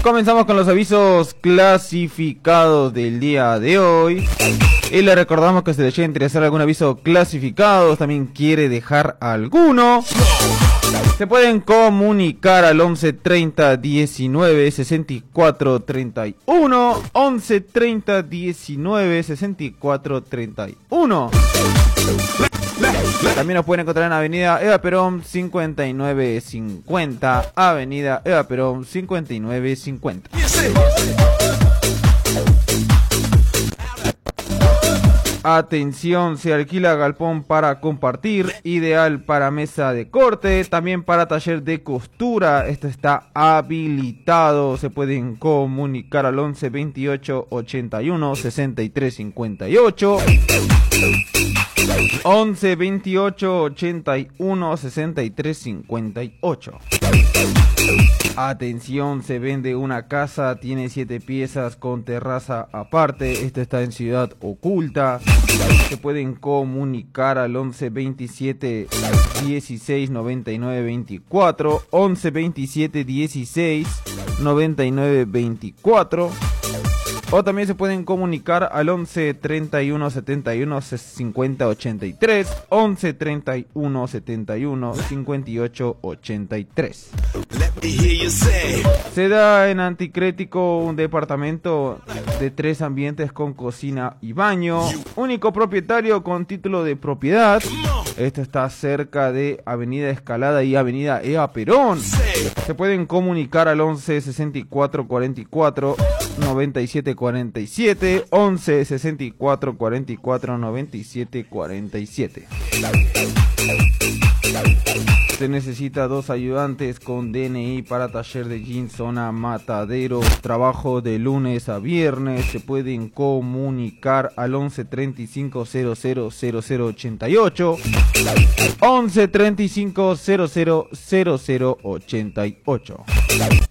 Comenzamos con los avisos clasificados del día de hoy. Y le recordamos que si le llega a interesar algún aviso clasificado, también quiere dejar alguno, se pueden comunicar al 11 30 19 64 31, 11 30 19 64 31. También nos pueden encontrar en Avenida Eva Perón 5950, Avenida Eva Perón 5950. Atención, se alquila galpón para compartir, ideal para mesa de corte, también para taller de costura. Esto está habilitado. Se pueden comunicar al 11 28 81 63 58. 11 28 81 63 58. Atención, se vende una casa, tiene 7 piezas con terraza aparte. Esta está en Ciudad Oculta. Se pueden comunicar al 11 27 16 99 24, 11 27 16 99 24. O también se pueden comunicar al 11 31 71 50 83, 11 31 71 58 83. Se da en Anticrético un departamento de 3 ambientes con cocina y baño, único propietario con título de propiedad. Esto está cerca de Avenida Escalada y Avenida Eva Perón. Se pueden comunicar al 11 64 44 97 47, 11 64 44 97 47. Se necesita 2 ayudantes con DNI para taller de jeans zona Matadero, trabajo de lunes a viernes. Se pueden comunicar al 11 35 00 00 88, 11 35 00 00 88.